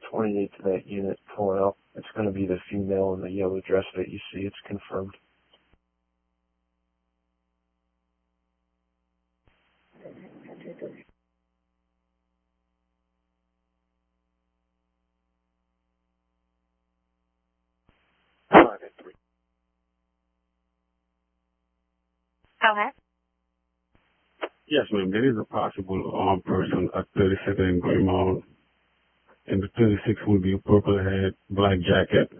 28 to that unit pulling up. It's going to be the female in the yellow dress that you see. It's confirmed. Okay. Yes, ma'am. There is a possible armed person at 32nd and Greenmount. And the 36 will be a purple head, black jacket,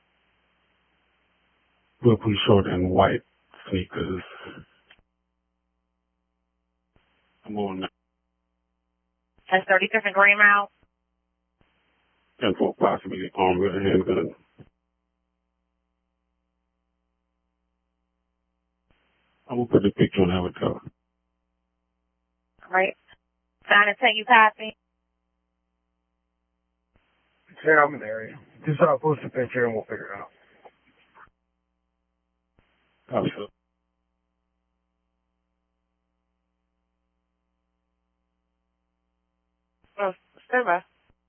purple short and white sneakers. I'm on that. That's 35th and Greenmount. And for possibly armed with a handgun. I will put the picture on avatar. All right. Sign and take you copy. Yeah, I'm in the area. Just post a picture and we'll figure it out. Absolutely. Oh, Silver.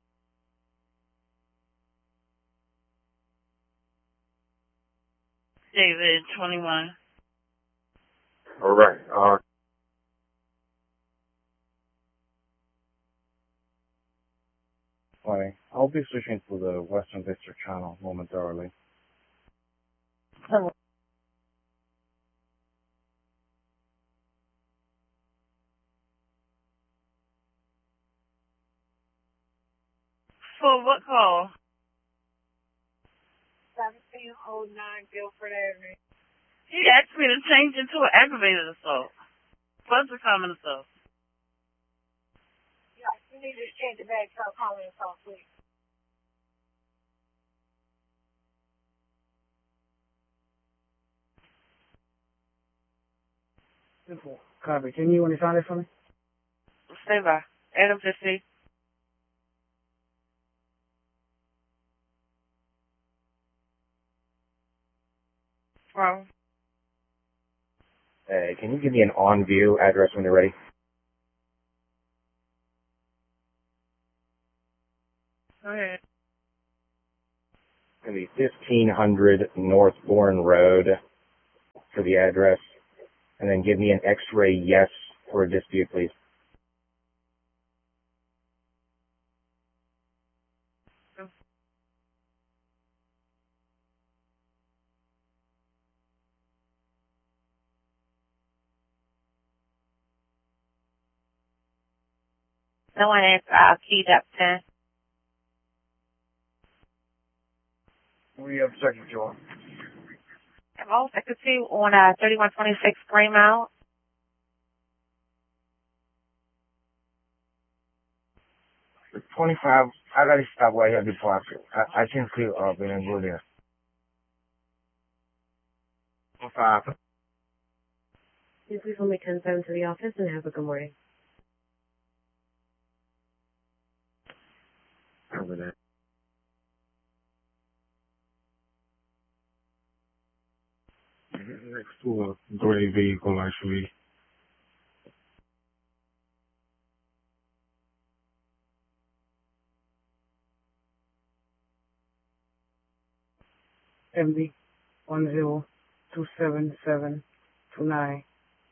David, 21. All right. Funny. I'll be switching to the Western District channel momentarily. Hello. For what call? 1709 Guilford Avenue. He asked me to change it to an aggravated assault. Plus a common assault. Yeah, you need to change it back to a common assault, please. Simple. Copy. Can you find it for me? Stay by. Adam 50. Wrong. Hey, can you give me an on-view address when you're ready? Go ahead. It's going to be 1500 North Bourne Road for the address. And then give me an X-ray yes for a dispute, please. No one is keyed up 10. We have second Joel. Hello, secretary on 3126 Greenmount. 25, I gotta stop right here before I can clear up and then go there. 5. Please hold me 10-7 to the office and have a good morning. Over there. Next to a gray vehicle, actually. MD 1027798481.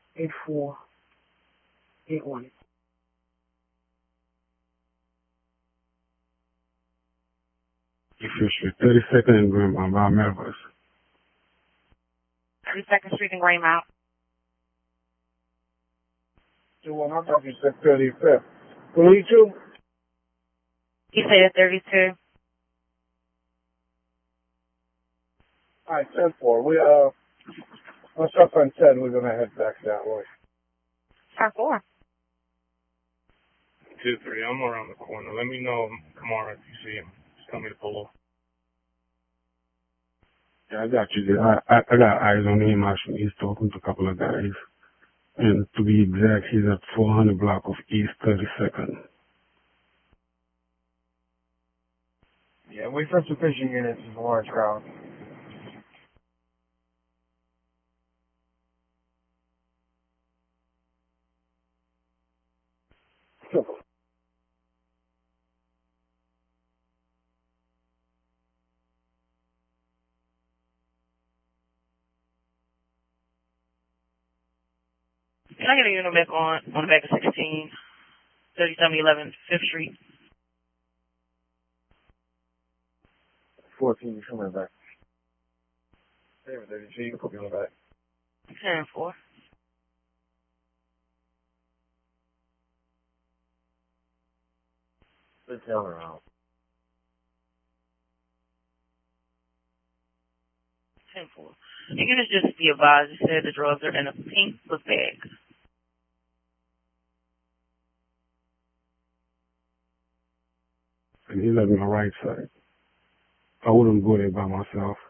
If you should 32nd and Greenmount by Melville. 32nd Street in Greenmount. Well, I thought you said 35th. 32? He said 32. All right, 10-4. Once up on 10, we're gonna head back that way. 10-4. 2-3, I'm around the corner. Let me know tomorrow if you see him. Just tell me to pull off. Yeah, I got you. I got eyes on him actually. He's talking to a couple of guys. And to be exact, he's at 400 block of East 32nd. Yeah, wait for sufficient units. It's a large crowd. Can I get a unit back on the back of 16, 3711 5th Street? 14, coming back. 732, you can put me on the back. 10-4. Good telling around. 10-4. And units just be advised, it said the drugs are in a pink book bag. And he left me the right side. I wouldn't go there by myself.